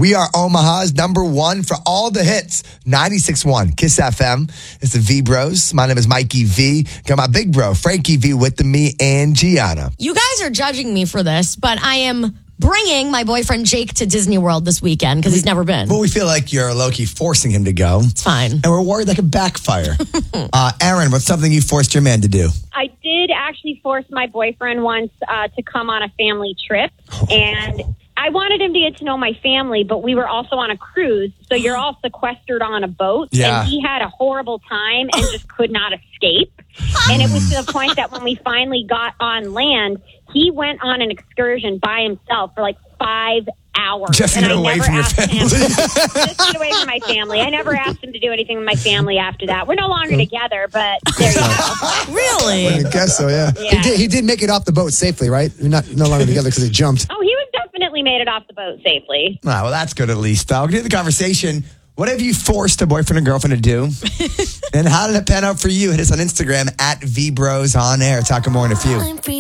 We are Omaha's number one for all the hits. 96.1 Kiss FM. It's the V Bros. My name is Mikey V. Got my big bro, Frankie V, with me and Gianna. You guys are judging me for this, but I am bringing my boyfriend Jake to Disney World this weekend because he's never been. Well, we feel like you're low-key forcing him to go. It's fine. And we're worried that could backfire. Aaron, what's something you forced your man to do? I did actually force my boyfriend once to come on a family trip, and I wanted him to get to know my family, but we were also on a cruise, so you're all sequestered on a boat, and he had a horrible time and just could not escape. And it was to the point that when we finally got on land, he went on an excursion by himself for like 5 hours. Just to get away from your family. Just get away from my family. I never asked him to do anything with my family after that. We're no longer together, but there you go. Really? I guess so, yeah. He did make it off the boat safely, right? You're no longer together because he jumped. Oh, he was definitely made it off the boat safely. Well, that's good at least. We'll get to the conversation. What have you forced a boyfriend or girlfriend to do? And how did it pan out for you? Hit us on Instagram at VBrosOnAir. Talking more in a few.